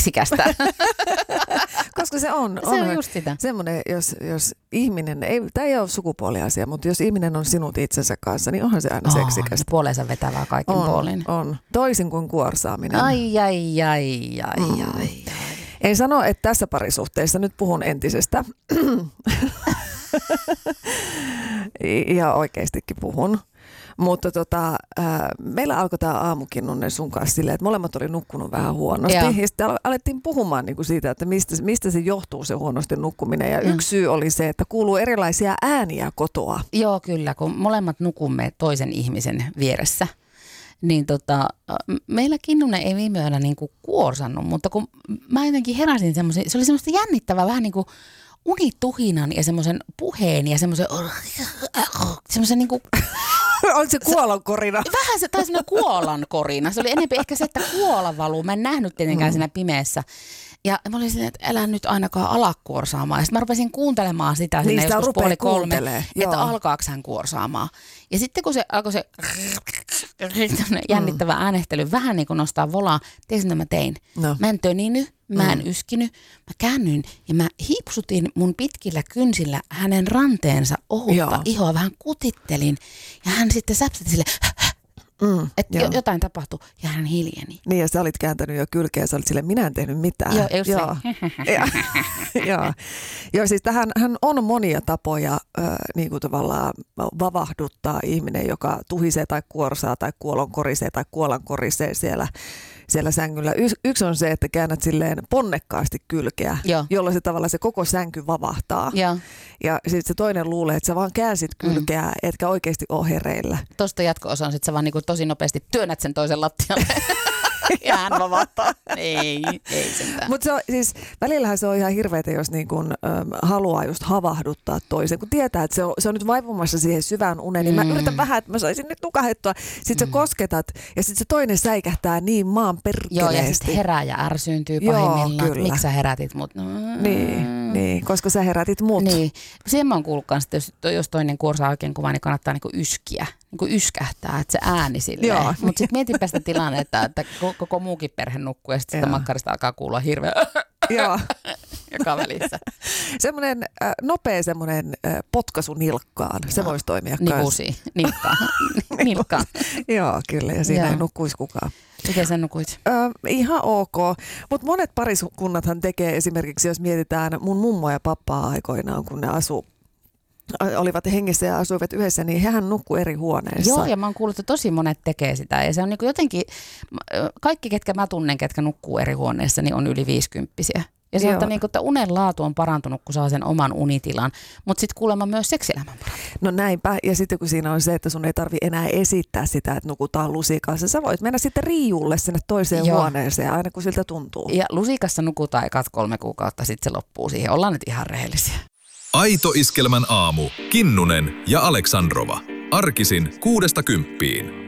seksikästä. Koska se on. Se on just sitä. Semmoinen, jos ihminen, tämä ei ole sukupuoliasia, mutta jos ihminen on sinut itsensä kanssa, niin onhan se aina seksikästä. Puoleensa vetävää kaikin puolin. On. Toisin kuin kuorsaaminen. Ai. Ei sano, että tässä parisuhteessa, nyt puhun entisestä. Ihan oikeastikin puhun. Mutta meillä alkoi tämä aamukinnunne sun kanssa silleen, että molemmat oli nukkunut vähän huonosti. Ja sitten alettiin puhumaan niinku siitä, että mistä se johtuu se huonosti nukkuminen. Ja yksi syy oli se, että kuuluu erilaisia ääniä kotoa. Joo, kyllä, kun molemmat nukumme toisen ihmisen vieressä. Niin meillä Kinnunen ei viime yöllä niinku kuorsannut, mutta kun mä jotenkin heräsin semmoisen, se oli semmoista jännittävää vähän niin kuin unituhinan ja semmoisen puheen ja semmoisen niinku... Onko se kuolankorina? Vähän se, tai semmoinen kuolankorina. Se oli enemmän ehkä se, että kuola valuu. Mä en nähnyt tietenkään siinä pimeässä. Ja mä olin silleen, että älä nyt ainakaan ala kuorsaamaan. Ja sitten mä rupesin kuuntelemaan sitä sinne joskus 2:30, että alkaako hän kuorsaamaan. Ja sitten kun se alkoi se jännittävä äänehtely vähän niin kuin nostaa volaa, tiedätkö mitä mä tein? No. Mä en töniny, mä en yskinyt, mä käännyin ja mä hiipsutin mun pitkillä kynsillä hänen ranteensa ohutta ihoa, vähän kutittelin. Ja hän sitten säpsäti sille, että jotain tapahtui ja hän hiljeni. Niin ja sä olit kääntänyt jo kylkeä ja sä olit sille, minä en tehnyt mitään. Joo, siis hän on monia tapoja niin kuin tavallaan vavahduttaa ihminen, joka tuhisee tai kuorsaa tai kuolonkorisee tai kuolankorisee siellä sängyllä. Yksi on se, että käännät silleen ponnekkaasti kylkeä, jolloin se tavallaan se koko sänky vavahtaa. Ja sitten se toinen luulee, että sä vaan käänsit kylkeä, etkä oikeasti ole hereillä. Tuosta jatko-osa on, että sä vaan niinku tosi nopeasti työnnät sen toisen lattialle. Ja hän vavahtaa. Ei sentään. Mutta välillähän se on ihan hirveätä, jos niin kun, haluaa just havahduttaa toisen. Kun tietää, että se on nyt vaipumassa siihen syvään uneen, niin mä yritän vähän, että mä saisin nyt nukahettua. Sitten sä kosketat ja sitten se toinen säikähtää niin maan perkeleesti. Joo, ja sitten herää ja ärsyyntyy pahimmillaan. Miksi sä herätit mut? Niin, koska sä herätit mut. Niin. Sen mä oon kuullut kanssa, että jos toinen kuorsaa oikein kuvaa, niin kannattaa niinku yskiä. Niin yskähtää, että se ääni silleen. Mutta sitten mietipä sitä tilannetta, että koko muukin perhe nukkuu ja sitten sitä makkarista alkaa kuulua hirveä joka välissä. Semmoinen nopea potkaisu nilkkaan, se voisi toimia kanssa. Nilkkaan. Joo, kyllä, ja siinä ei nukkuisi kukaan. Miten sä nukuit? Ihan ok, mutta monet pariskunnathan tekee esimerkiksi, jos mietitään mun mummoa ja pappaa aikoinaan, kun ne olivat hengissä ja asuivat yhdessä, niin hehän nukkuu eri huoneissa. Joo, ja mä oon kuullut, että tosi monet tekee sitä. Ja se on niin kuin jotenkin, kaikki ketkä mä tunnen, ketkä nukkuu eri huoneissa, niin on yli 50-vuotiaita. Ja se on, että unen laatu on parantunut, kun saa sen oman unitilan, mutta sitten kuulemma myös seksielämän parantunut. No näinpä, ja sitten kun siinä on se, että sun ei tarvi enää esittää sitä, että nukutaan lusikassa. Sä voit mennä sitten riiulle sinne toiseen huoneeseen, aina kun siltä tuntuu. Ja lusikassa nukutaan ekat 3 kuukautta, sitten se loppuu siihen. Ollaan nyt ihan rehellisiä. Aito Iskelmän aamu. Kinnunen ja Aleksandrova. Arkisin 6–10.